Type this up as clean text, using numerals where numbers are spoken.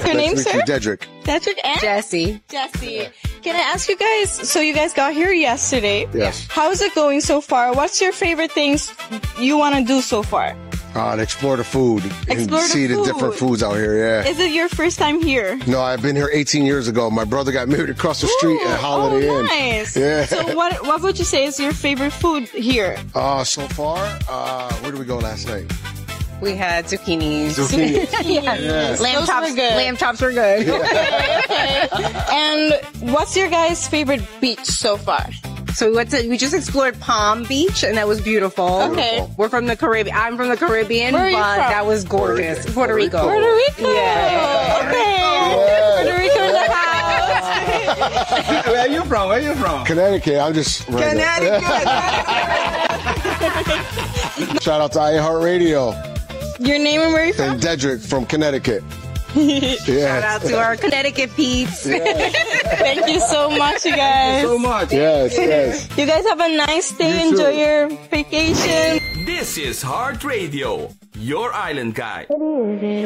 your name, Nice to sir? meet you, Dedrick. Dedrick and Jesse. Jesse. Can I ask you guys, so you guys got here yesterday. Yes. How's it going so far? What's your favorite things you want to do so far? To explore the food Explore and the see the food. different foods out here, yeah. Is it your first time here? No, I've been here 18 years ago. My brother got married across the street at Holiday Inn. Nice. Yeah. So what would you say is your favorite food here? So far, where did we go last night? We had zucchinis. Zucchini. Yes. Lamb Those chops. were good. Lamb chops were good. Okay. And what's your guys' favorite beach so far? So we just explored Palm Beach, and that was beautiful. Okay. We're from the Caribbean. I'm from the Caribbean, Where are you but from? that was gorgeous. Puerto Rico. Puerto Rico. Yeah. Okay. Puerto Rico in the house. Where are you from? Where are you from? Connecticut. I'm just Connecticut. Shout out to iHeartRadio Your name and where you from? and Dedrick from Connecticut. Shout out to our Connecticut peeps. Thank you so much, you guys. So much. Yes. You guys have a nice day. You too. Enjoy your vacation. This is Heart Radio, your island guide.